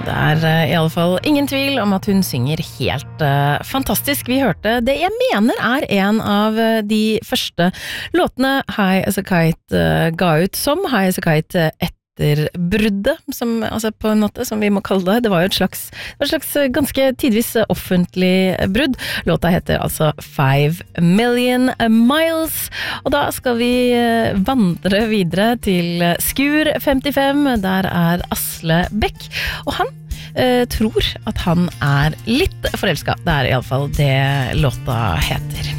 I alle fall ingen tvil om at hun synger helt fantastisk. Vi hørte det jeg mener en av de første låtene High as a Kite ga ut som High as a Kite etter bruddet, altså på en måte, som vi må kalle det. Det var jo et slags ganske tidvis offentlig brudd. Låta heter altså 5 Million Miles, og da skal vi vandre videre til Skur 55. Der Asle Beck, og han tror at han litt forelsket. Det I alle fall det låta heter.